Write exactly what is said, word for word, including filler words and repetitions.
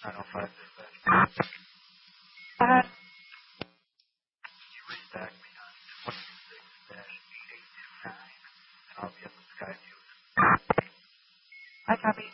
nine oh five dispatch. Go ahead. You read back me on twenty-six dash eight eight two nine, and I'll be at the Skyview. I copy.